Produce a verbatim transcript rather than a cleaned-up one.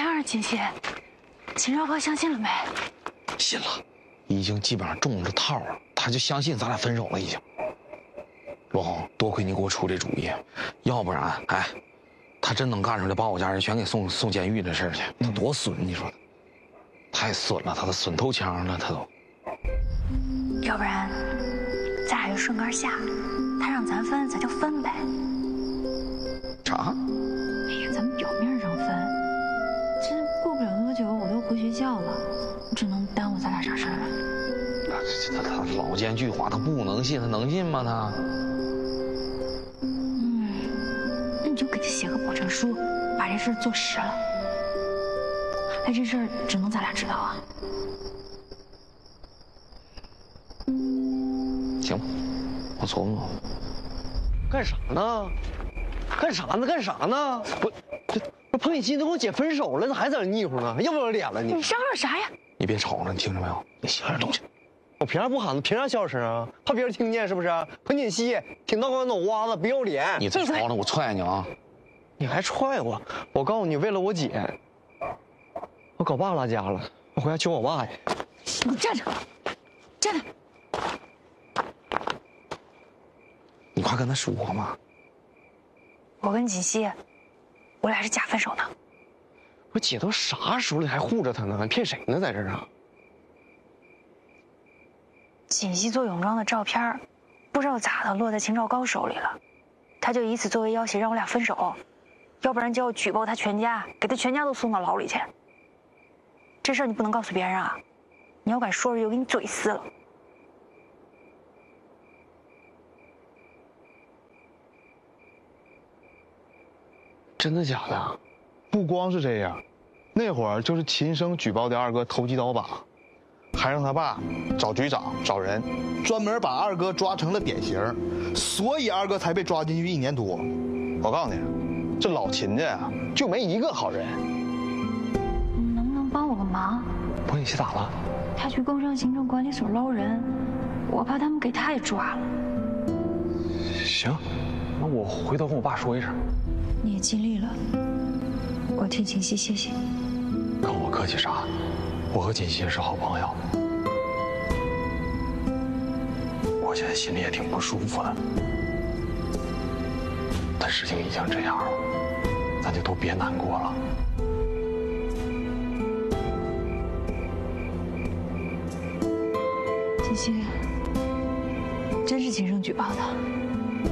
样啊，锦溪？秦少华相信了没？ 信了，已经基本上中了套了，他就相信咱俩分手了已经。罗红，多亏你给我出这主意，要不然，哎，他真能干出来把我家人全给送送监狱的事儿去，他多损！你说，太损了，他都损透腔了，他都。 要不然，咱俩就顺杆下，他让咱分，咱就分呗。 啥？ 哎呀，咱们表面上分，这过不了多久我都回学校了，只能耽误咱俩啥事儿啊？ 他他老奸巨猾，他不能信，他能信吗？他。 嗯，那你就给他写个保证书，把这事儿做实了。哎，这事儿只能咱俩知道啊。 行吧，我琢磨。 干啥呢？干啥呢？干啥呢？不，这这彭锦熙都跟我姐分手了，咋还在这腻乎呢？要不要脸了你？ 你嚷嚷啥呀？ 你别吵了，你听着没有？你小点动静。 我凭啥不喊呢？凭啥小声啊？怕别人听见是不是？彭锦熙挺大个脑瓜子，不要脸！ 你再吵了，我踹你啊！ 你还踹我？我告诉你，为了我姐，我搞爸拉家了，我回家求我爸去。 你站着，站着。 你快跟他说嘛！ 我跟锦溪，我俩是假分手的。 我姐都啥时候了，你还护着他呢？你骗谁呢？在这儿啊？ 锦溪做泳装的照片，不知道咋的落在秦兆高手里了，他就以此作为要挟让我俩分手，要不然就要举报他全家，给他全家都送到牢里去。这事儿你不能告诉别人啊！你要敢说出去，我给你嘴撕了。 真的假的？ 不光是这样，那会儿就是秦生举报的二哥投机倒把，还让他爸找局长找人，专门把二哥抓成了典型，所以二哥才被抓进去一年多。我告诉你，这老秦家呀，就没一个好人。 你能不能帮我个忙？ 彭锦熙咋了？ 他去工商行政管理所捞人，我怕他们给他也抓了。 行，那我回头跟我爸说一声。 你也尽力了，我替锦溪谢谢你。 跟我客气啥？我和锦溪是好朋友。我现在心里也挺不舒服的，但事情已经这样了，咱就都别难过了。 锦溪，真是秦生举报的。